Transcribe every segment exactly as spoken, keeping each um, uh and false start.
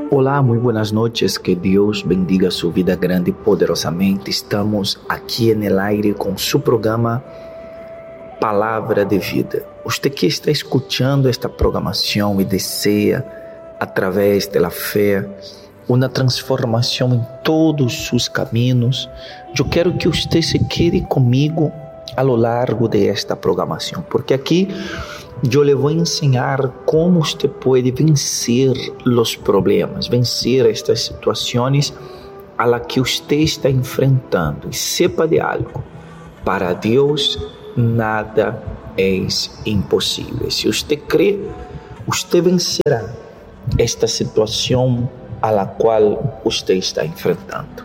Olá, muy buenas noches, que Dios bendiga su vida grande y poderosamente. Estamos aquí en el aire con su programa Palavra de Vida. Usted que está escuchando esta programación y desea, a través de la fe, una transformación en todos sus caminos, yo quiero que usted se quede conmigo a lo largo de esta programación, porque aquí yo le voy a enseñar cómo usted puede vencer los problemas, vencer estas situaciones a las que usted está enfrentando. Y sepa de algo, para Dios nada es imposible. Si usted cree, usted vencerá esta situación a la cual usted está enfrentando.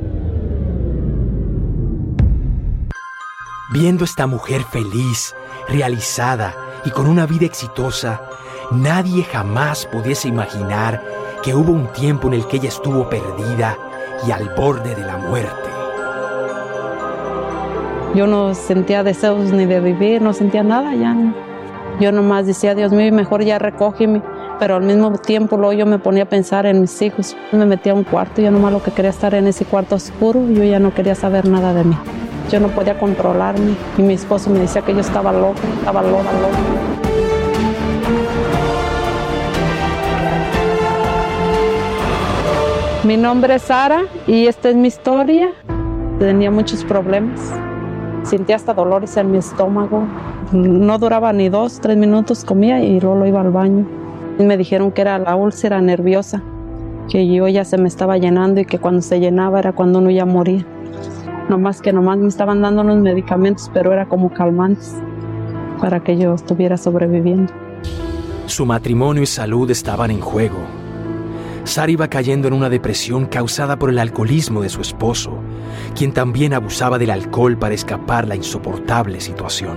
Viendo esta mujer feliz, realizada y con una vida exitosa, nadie jamás pudiese imaginar que hubo un tiempo en el que ella estuvo perdida y al borde de la muerte. Yo no sentía deseos ni de vivir, no sentía nada ya. Yo nomás decía, Dios mío, mejor ya recógeme. Pero al mismo tiempo luego yo me ponía a pensar en mis hijos. Me metía a un cuarto, yo nomás lo que quería estar en ese cuarto oscuro, yo ya no quería saber nada de mí. Yo no podía controlarme y mi esposo me decía que yo estaba loca, estaba loca, loca. Mi nombre es Sara y esta es mi historia. Tenía muchos problemas. Sentía hasta dolores en mi estómago. No duraba ni dos, tres minutos, comía y luego iba al baño. Me dijeron que era la úlcera nerviosa, que yo ya se me estaba llenando y que cuando se llenaba era cuando uno ya moría. Nomás que nomás me estaban dando unos medicamentos, pero era como calmantes para que yo estuviera sobreviviendo. Su matrimonio y salud estaban en juego. Sara iba cayendo en una depresión causada por el alcoholismo de su esposo, quien también abusaba del alcohol para escapar la insoportable situación.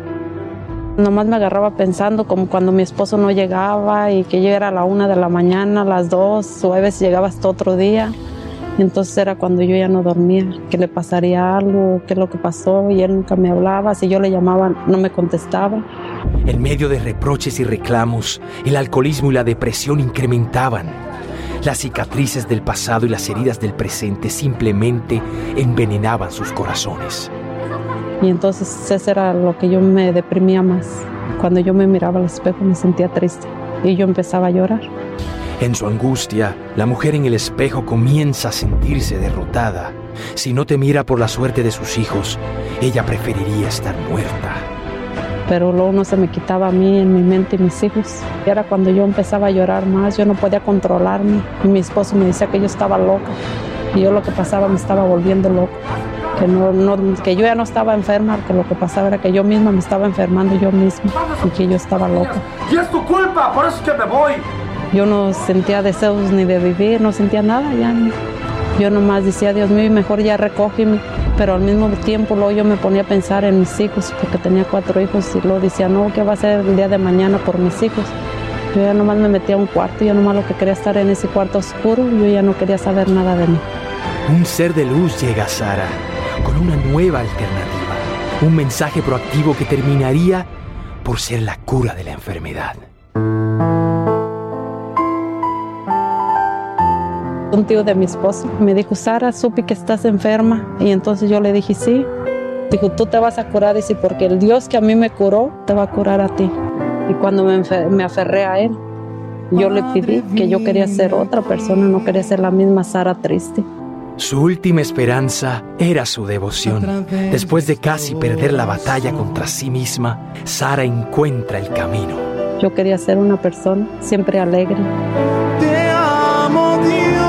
Nomás me agarraba pensando como cuando mi esposo no llegaba y que yo era a la una de la mañana, a las dos, o a veces llegaba hasta otro día. Entonces era cuando yo ya no dormía, que le pasaría algo, qué es lo que pasó, y él nunca me hablaba. Si yo le llamaba, no me contestaba. En medio de reproches y reclamos, el alcoholismo y la depresión incrementaban. Las cicatrices del pasado y las heridas del presente simplemente envenenaban sus corazones. Y entonces eso era lo que yo me deprimía más. Cuando yo me miraba al espejo me sentía triste y yo empezaba a llorar. En su angustia, la mujer en el espejo comienza a sentirse derrotada. Si no temiera por la suerte de sus hijos, ella preferiría estar muerta. Pero luego no se me quitaba a mí, en mi mente y mis hijos. Y era cuando yo empezaba a llorar más, yo no podía controlarme. Y mi esposo me decía que yo estaba loca. Y yo lo que pasaba me estaba volviendo loca. Que, no, no, que yo ya no estaba enferma, que lo que pasaba era que yo misma me estaba enfermando yo misma y que yo estaba loca. ¡Y es tu culpa! ¡Por eso es que me voy! Yo no sentía deseos ni de vivir, no sentía nada ya. Yo nomás decía, Dios mío, mejor ya recógeme. Pero al mismo tiempo luego yo me ponía a pensar en mis hijos, porque tenía cuatro hijos, y luego decía, no, ¿qué va a ser el día de mañana por mis hijos? Yo ya nomás me metía a un cuarto, yo nomás lo que quería estar en ese cuarto oscuro, yo ya no quería saber nada de mí. Un ser de luz llega a Sara con una nueva alternativa, un mensaje proactivo que terminaría por ser la cura de la enfermedad. Un tío de mi esposo me dijo, Sara, supe que estás enferma. Y entonces yo le dije, sí. Dijo, tú te vas a curar, dice, porque el Dios que a mí me curó te va a curar a ti. Y cuando me, enfer- me aferré a él, yo le pedí que yo quería ser otra persona, no quería ser la misma Sara triste. Su última esperanza era su devoción. Después de casi perder la batalla contra sí misma, Sara encuentra el camino. Yo quería ser una persona siempre alegre. Te amo, Dios.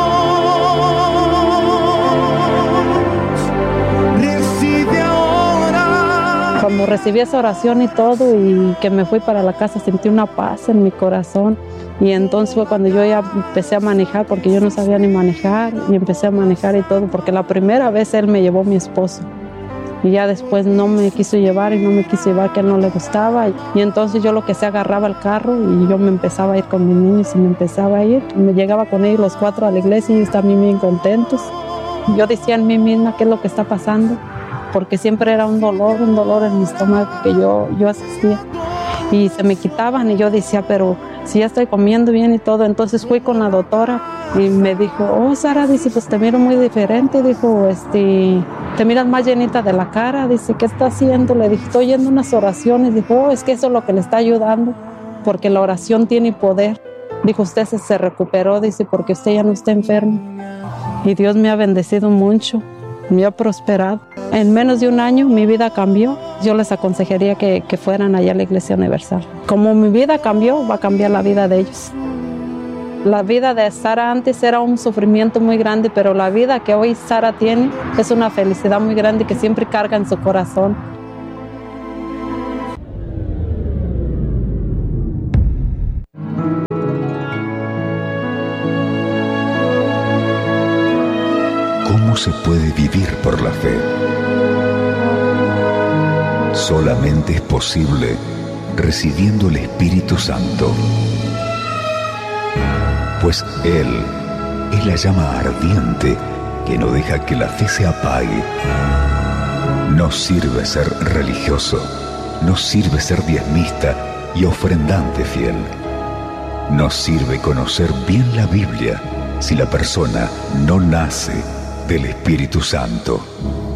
Recibe ahora. Cuando recibí esa oración y todo, y que me fui para la casa, sentí una paz en mi corazón. Y entonces fue cuando yo ya empecé a manejar, porque yo no sabía ni manejar, y empecé a manejar y todo, porque la primera vez él me llevó mi esposo. Y ya después no me quiso llevar y no me quiso llevar, que a él no le gustaba. Y entonces yo lo que se agarraba el carro y yo me empezaba a ir con mis niños y me empezaba a ir. Me llegaba con ellos los cuatro a la iglesia y ellos estaban bien contentos. Yo decía en mí misma qué es lo que está pasando, porque siempre era un dolor, un dolor en mi estómago que yo, yo asistía. Y se me quitaban y yo decía, pero si ya estoy comiendo bien y todo. Entonces fui con la doctora y me dijo, oh, Sara, dice, pues te miro muy diferente, dijo, este, te miras más llenita de la cara, dice, ¿qué está haciendo? Le dije, estoy yendo unas oraciones. Dijo, oh, es que eso es lo que le está ayudando, porque la oración tiene poder. Dijo, usted se, se recuperó, dice, porque usted ya no está enfermo. Y Dios me ha bendecido mucho, me ha prosperado. En menos de un año mi vida cambió. Yo les aconsejaría que, que fueran allá a la Iglesia Universal. Como mi vida cambió, va a cambiar la vida de ellos. La vida de Sara antes era un sufrimiento muy grande, pero la vida que hoy Sara tiene es una felicidad muy grande que siempre carga en su corazón. ¿Cómo se puede vivir por la fe? Solamente es posible recibiendo el Espíritu Santo, pues Él es la llama ardiente que no deja que la fe se apague. No sirve ser religioso, no sirve ser diezmista y ofrendante fiel. No sirve conocer bien la Biblia si la persona no nace del Espíritu Santo.